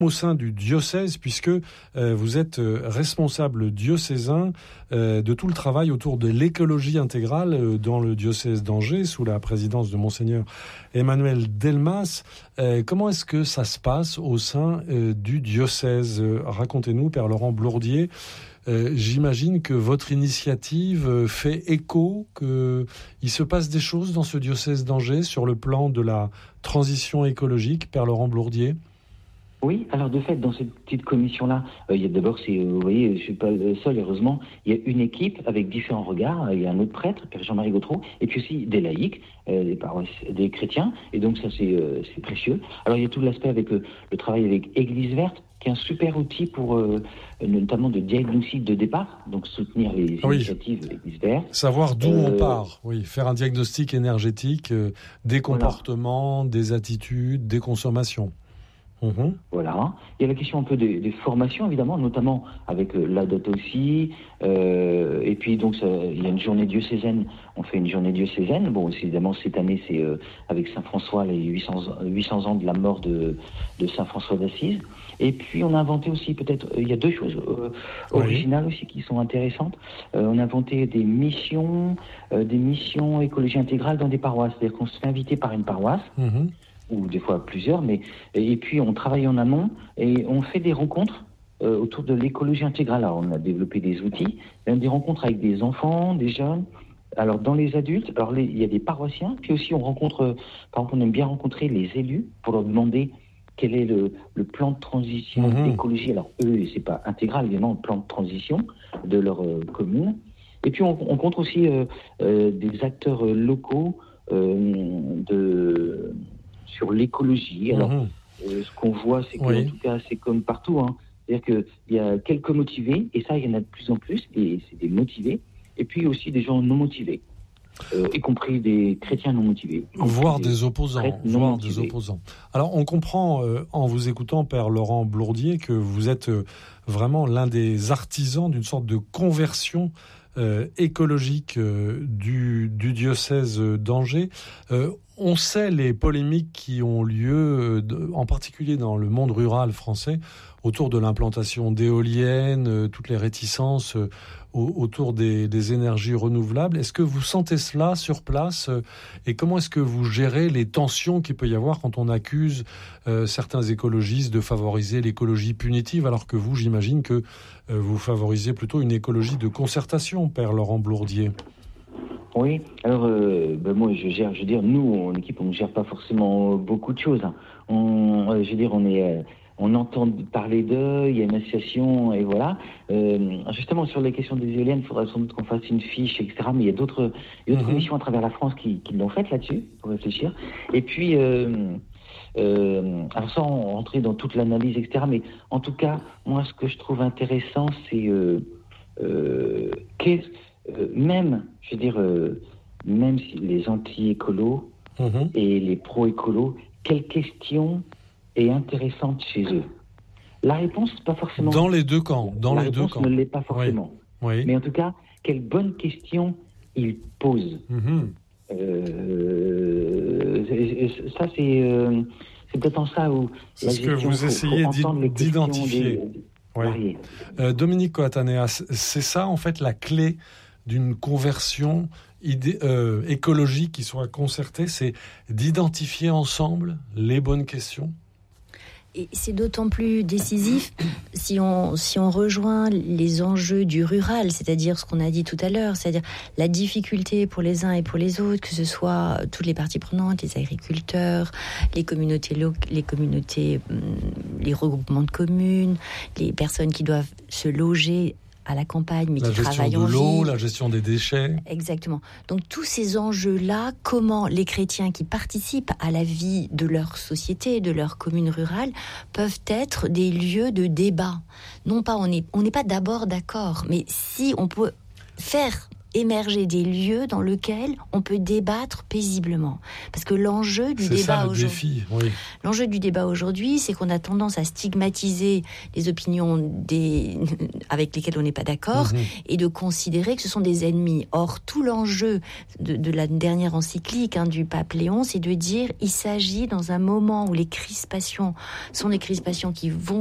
au sein du diocèse, puisque vous êtes responsable diocésain de tout le travail autour de l'écologie intégrale dans le diocèse d'Angers, sous la présidence de Monseigneur Emmanuel Delmas. Comment est-ce que ça se passe au sein du diocèse ? Racontez-nous, Père Laurent Blourdier. J'imagine que votre initiative fait écho, qu'il se passe des choses dans ce diocèse d'Angers sur le plan de la transition écologique, Père Laurent Blourdier. Oui, alors de fait, dans cette petite commission-là, il y a d'abord, vous voyez, je suis pas le seul, heureusement, il y a une équipe avec différents regards, il y a un autre prêtre, Père Jean-Marie Gautreau, et puis aussi des laïcs, des chrétiens, et donc ça c'est précieux. Alors il y a tout l'aspect avec le travail avec Église Verte, qui est un super outil pour notamment de diagnostic de départ, donc soutenir les initiatives de l'Église Verte. Savoir d'où on part, faire un diagnostic énergétique des comportements, des attitudes, des consommations. Voilà. Il y a la question un peu des formations, évidemment, notamment avec l'ADOT aussi. Et puis, donc, il y a une journée diocésaine. On fait une journée diocésaine. Bon, évidemment, cette année, c'est avec Saint-François, les 800 ans de la mort de Saint-François d'Assise. Et puis, on a inventé aussi, peut-être, il y a deux choses originales aussi qui sont intéressantes. On a inventé des missions écologie intégrale dans des paroisses. C'est-à-dire qu'on se fait inviter par une paroisse. Ou des fois plusieurs, et puis on travaille en amont et on fait des rencontres autour de l'écologie intégrale. Alors, on a développé des outils, des rencontres avec des enfants, des jeunes. Alors dans les adultes, il y a des paroissiens, puis aussi on rencontre, par exemple, on aime bien rencontrer les élus pour leur demander quel est le plan de transition d'écologie. Alors eux, c'est pas intégral, évidemment, le plan de transition de leur commune. Et puis on rencontre aussi des acteurs locaux sur l'écologie. Alors, ce qu'on voit, c'est qu'en tout cas, c'est comme partout. C'est-à-dire qu'il y a quelques motivés, et ça, il y en a de plus en plus, et c'est des motivés, et puis aussi des gens non motivés, y compris des chrétiens non motivés. Voire des opposants. Alors, on comprend, en vous écoutant, Père Laurent Blourdier, que vous êtes vraiment l'un des artisans d'une sorte de conversion écologique du diocèse d'Angers. On sait les polémiques qui ont lieu, en particulier dans le monde rural français, autour de l'implantation d'éoliennes, toutes les réticences autour des énergies renouvelables. Est-ce que vous sentez cela sur place et comment est-ce que vous gérez les tensions qu'il peut y avoir quand on accuse certains écologistes de favoriser l'écologie punitive, alors que vous, j'imagine que vous favorisez plutôt une écologie de concertation, Père Laurent Blourdier? Oui, alors moi nous en équipe on ne gère pas forcément beaucoup de choses. On entend parler d'eux, il y a une association et voilà. Justement sur les questions des éoliennes, il faudra sans doute qu'on fasse une fiche, etc. Mais il y a d'autres missions à travers la France qui l'ont fait là-dessus pour réfléchir. Et puis alors sans rentrer dans toute l'analyse, etc. Mais en tout cas, moi ce que je trouve intéressant, c'est même si les anti-écolos et les pro-écolos, quelle question est intéressante chez eux? La réponse, pas forcément. Dans les deux camps. La réponse ne l'est pas forcément. Oui. Mais en tout cas, quelle bonne question ils posent. Ça, c'est peut-être en ça où... C'est ce que vous essayez d'identifier. Dominique Coataneas, c'est ça, en fait, la clé d'une conversion écologique qui soit concertée, c'est d'identifier ensemble les bonnes questions. Et c'est d'autant plus décisif si on rejoint les enjeux du rural, c'est-à-dire ce qu'on a dit tout à l'heure, c'est-à-dire la difficulté pour les uns et pour les autres, que ce soit toutes les parties prenantes, les agriculteurs, les communautés, les regroupements de communes, les personnes qui doivent se loger à la campagne, mais qui travaillent en ville. La gestion de l'eau, la gestion des déchets. Exactement. Donc tous ces enjeux-là, comment les chrétiens qui participent à la vie de leur société, de leur commune rurale, peuvent être des lieux de débat. Non pas, on n'est pas d'abord d'accord, mais si on peut faire émerger des lieux dans lesquels on peut débattre paisiblement. Parce que l'enjeu du débat aujourd'hui, l'enjeu du débat aujourd'hui, c'est qu'on a tendance à stigmatiser les opinions avec lesquelles on n'est pas d'accord et de considérer que ce sont des ennemis. Or, tout l'enjeu de la dernière encyclique du pape Léon, c'est de dire il s'agit dans un moment où les crispations sont des crispations qui vont